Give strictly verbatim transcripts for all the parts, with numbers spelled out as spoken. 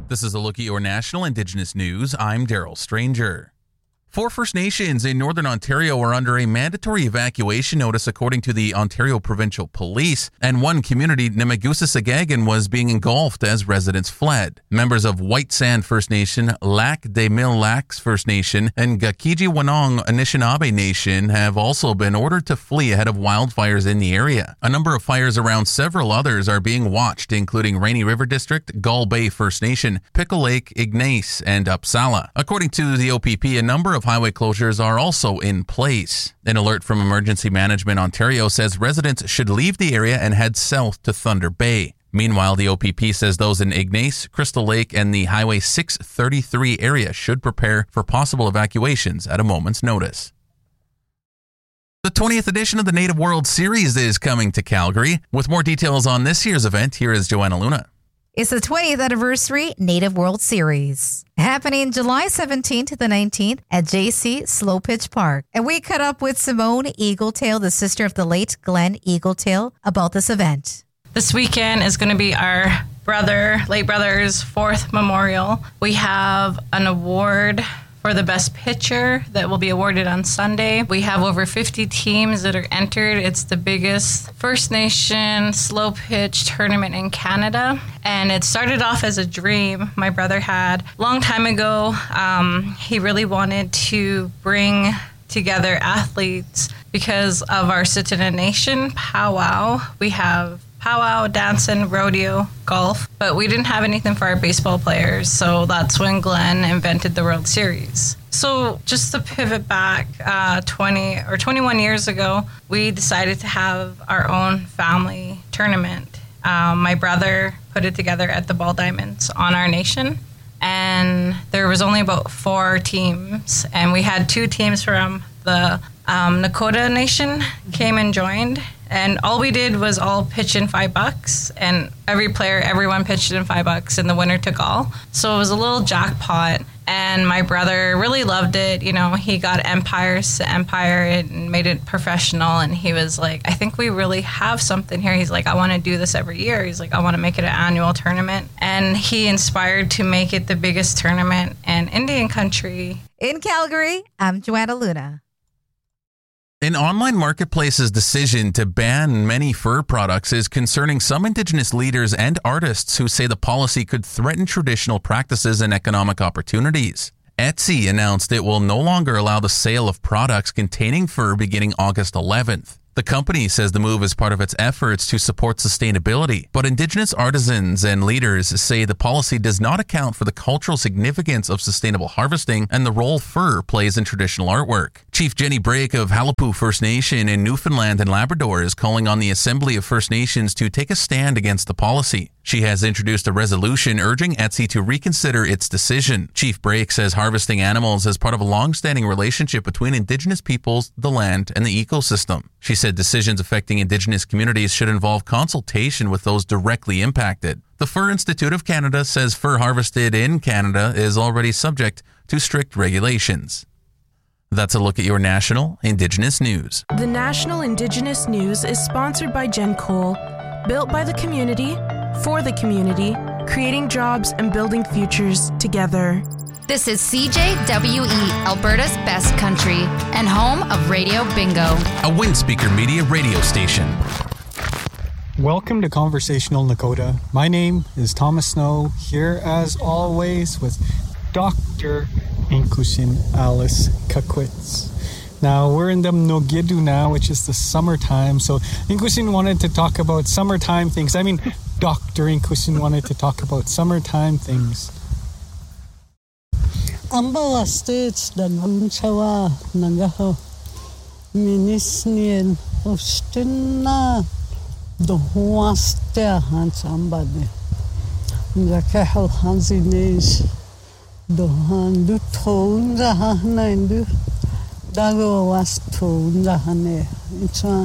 This is a look at your national Indigenous news. I'm Daryl Stranger. Four First Nations in Northern Ontario are under a mandatory evacuation notice according to the Ontario Provincial Police, and one community, Nemagusa-Sagagan, was being engulfed as residents fled. Members of White Sand First Nation, Lac des Mille Lacs First Nation, and Gakiji-Wanong Anishinaabe Nation have also been ordered to flee ahead of wildfires in the area. A number of fires around several others are being watched, including Rainy River District, Gull Bay First Nation, Pickle Lake, Ignace, and Uppsala. According to the O P P, a number of highway closures are also in place. An alert from Emergency Management Ontario says residents should leave the area and head south to Thunder Bay. Meanwhile, the O P P says those in Ignace, Crystal Lake, and the Highway six thirty-three area should prepare for possible evacuations at a moment's notice. The twentieth edition of the Native World Series is coming to Calgary. With more details on this year's event, here is Joanna Luna. It's the twentieth anniversary Native World Series, happening July seventeenth to the nineteenth at J C Slow Pitch Park. And we caught up with Simone Eagletail, the sister of the late Glenn Eagletail, about this event. This weekend is going to be our brother, late brother's fourth memorial. We have an award for the best pitcher that will be awarded on Sunday. We have over fifty teams that are entered. It's the biggest First Nation slow pitch tournament in Canada. And it started off as a dream my brother had a long time ago. Um, he really wanted to bring together athletes because of our Tsuut'ina Nation powwow. We have powwow, dancing, rodeo, golf, but we didn't have anything for our baseball players, so that's when Glenn invented the World Series. So just to pivot back uh, twenty or twenty-one years ago, we decided to have our own family tournament. Um, my brother put it together at the Ball Diamonds on our nation, and there was only about four teams, and we had two teams from the um, Nakota Nation came and joined. And all we did was all pitch in five bucks, and every player, everyone pitched in five bucks, and the winner took all. So it was a little jackpot, and my brother really loved it. You know, he got Empires to Empire and made it professional, and he was like, I think we really have something here. He's like, I want to do this every year. He's like, I want to make it an annual tournament. And he inspired to make it the biggest tournament in Indian country. In Calgary, I'm Joanna Luna. An online marketplace's decision to ban many fur products is concerning some Indigenous leaders and artists who say the policy could threaten traditional practices and economic opportunities. Etsy announced it will no longer allow the sale of products containing fur beginning August eleventh. The company says the move is part of its efforts to support sustainability, but Indigenous artisans and leaders say the policy does not account for the cultural significance of sustainable harvesting and the role fur plays in traditional artwork. Chief Jenny Brake of Halapu First Nation in Newfoundland and Labrador is calling on the Assembly of First Nations to take a stand against the policy. She has introduced a resolution urging Etsy to reconsider its decision. Chief Brake says harvesting animals is part of a long-standing relationship between Indigenous peoples, the land, and the ecosystem. She said decisions affecting Indigenous communities should involve consultation with those directly impacted. The Fur Institute of Canada says fur harvested in Canada is already subject to strict regulations. That's a look at your national Indigenous news. The National Indigenous News is sponsored by Gen Coal, built by the community, for the community, creating jobs and building futures together. This is C J W E, Alberta's best country, and home of Radio Bingo, a Windspeaker Media radio station. Welcome to Conversational Nakota. My name is Thomas Snow, here as always with Doctor Inkushin Alice Kakwitz. Now, we're in the Nogidu now, which is the summertime. So, Inkushin wanted to talk about summertime things. I mean, Doctor Inkushin wanted to talk about summertime things. Ambala states that Unchawa Nagaho Minisnian Ostina the Huastea Hans Ambade. The Kahal Hansinis the Handu Tone the Hanandu Dago was told the Hane. It's a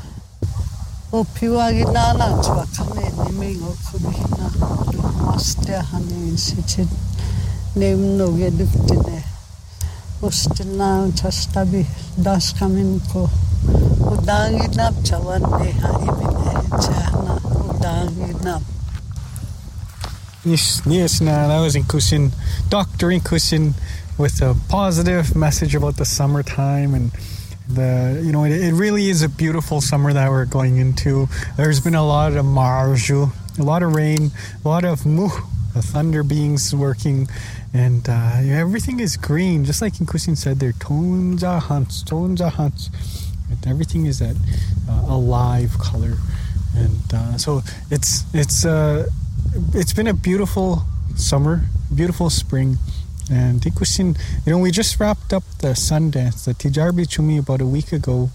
Opiwaginana to a Kane, Mingo Kubina, Huastea Hanis. It's name no get it. Ostina Chastabi, Das Kaminko, Udangidap Chawan, they have Chana, Udangidap. Yes, yes, na, that was Inkusin, Doctor Inkusin, with a positive message about the summertime and the, you know, it, it really is a beautiful summer that we're going into. There's been a lot of marju, a lot of rain, a lot of mu, the thunder beings working, and uh, everything is green, just like Inkusin said there. Tonja hunts, tonja hunts. Everything is that uh, alive color, and uh, so it's it's. Uh, It's been a beautiful summer, beautiful spring, and Inkusin, you know, we just wrapped up the Sundance, the Tijarbi Chumi, about a week ago,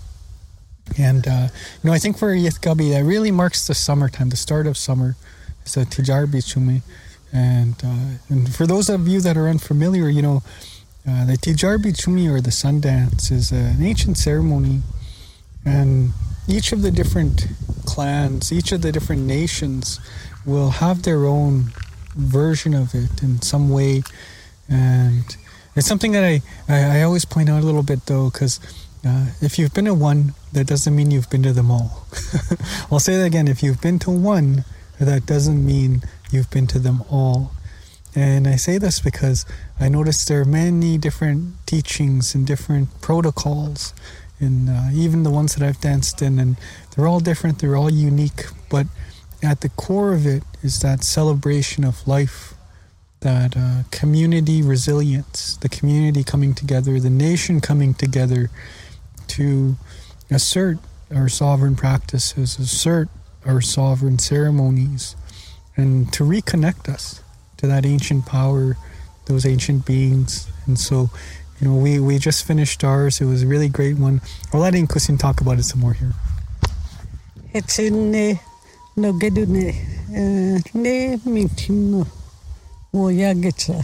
and uh, you know, I think for Yithgabi that really marks the summertime, the start of summer, is the Tijarbi Chumi, and uh, and for those of you that are unfamiliar, you know, uh, the Tijarbi Chumi or the Sundance is an ancient ceremony, and each of the different clans, each of the different nations will have their own version of it in some way, and it's something that I, I, I always point out a little bit though, because uh, if you've been to one, that doesn't mean you've been to them all. I'll say that again, if you've been to one, that doesn't mean you've been to them all. And I say this because I noticed there are many different teachings and different protocols, and uh, even the ones that I've danced in, and they're all different, they're all unique, but at the core of it is that celebration of life, that uh, community resilience, the community coming together, the nation coming together to assert our sovereign practices, assert our sovereign ceremonies, and to reconnect us to that ancient power, those ancient beings. And so, you know, we, we just finished ours. It was a really great one. I'll let Inkusin talk about it some more here. It's in uh, no gedune ne mitino wo yagetsa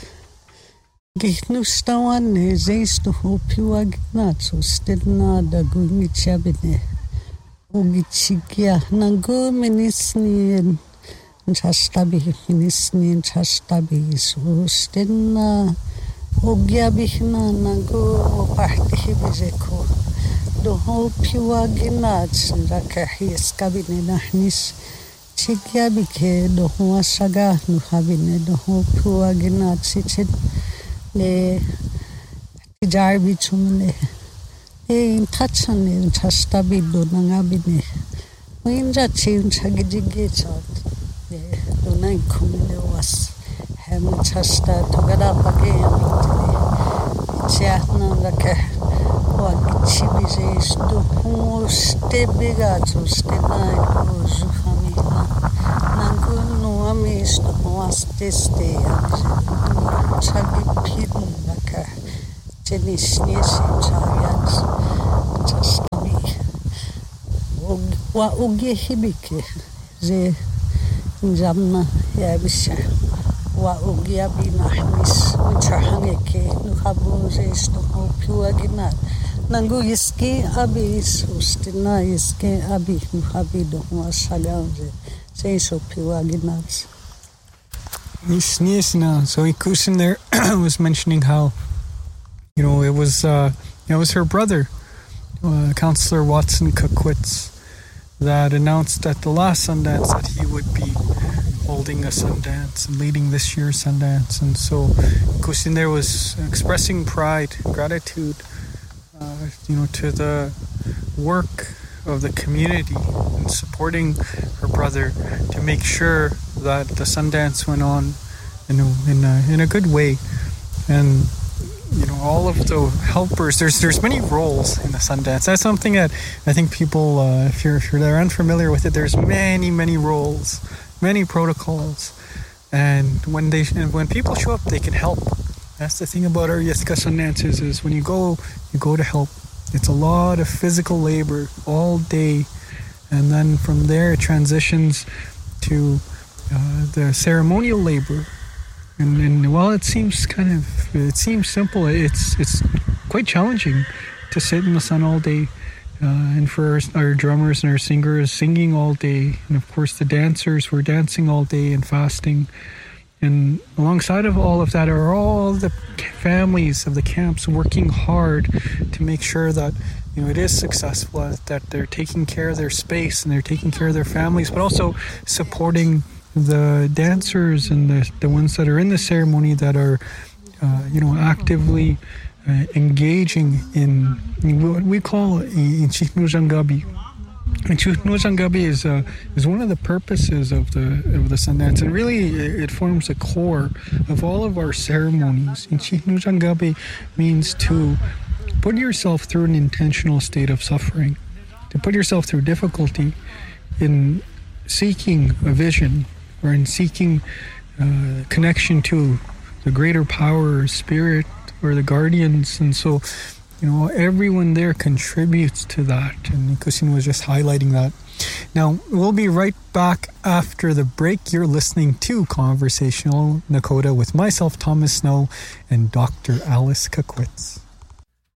gihnustawan ne zeistu hopiwagnatso stedna da gunichabine ugichikia nangu minisni chastabi minisni chastabi so stedna ugyabihna nangu opahtihi bizeko do hopiwagnats rakahis kabine nahnis Chikia bike do hoa saga no habine do ho pua ginat sichet le Tijarbi chumle e tachane chastabi do nangabine winja chin chagijige chat le do nai kumle was hem chasta togada page amintne chiatna rake wa chibize do ho stebiga to stenai do zuhami Nangu no amis no was teste chagi pidun laka jenis nisi chayats chastabi wa ugi hibike ze jamna yabisha wa ugi abina mis chahangeke no habu ze sto piwagina Nangu iske abis ustina iske abi no habido was saganze So piwaginats. So Inkusin there was mentioning how, you know, it was uh, it was her brother, uh, Councillor Watson Kakwitz, that announced at the last Sundance that he would be holding a Sundance and leading this year's Sundance, and so Inkusin there was expressing pride, gratitude, uh, you know, to the work of the community and supporting her brother to make sure that the Sundance went on in a, in a, in a good way. And you know, all of the helpers, there's there's many roles in the Sundance. That's something that I think people, uh, if you're if you're they're unfamiliar with it, there's many many roles, many protocols, and when they when people show up, they can help. That's the thing about our Yithka Sundances, is when you go, you go to help. It's a lot of physical labor all day, and then from there it transitions to uh, the ceremonial labor. And, and while it seems kind of, it seems simple, it's it's quite challenging to sit in the sun all day, uh, and for our, our drummers and our singers singing all day, and of course the dancers were dancing all day and fasting. And alongside of all of that are all the families of the camps working hard to make sure that, you know, it is successful, that they're taking care of their space and they're taking care of their families, but also supporting the dancers and the, the ones that are in the ceremony that are, uh, you know, actively uh, engaging in, in what we call in Chiknujangabi. And Chiknujangabi is uh, is one of the purposes of the of the sun dance, and really it forms a core of all of our ceremonies. And Chiknujangabi means to put yourself through an intentional state of suffering, to put yourself through difficulty in seeking a vision or in seeking uh, connection to the greater power or spirit or the guardians. And so, you know, everyone there contributes to that, and Nikusin was just highlighting that. Now, we'll be right back after the break. You're listening to Conversational Nakota with myself, Thomas Snow, and Doctor Alice Kakwitz.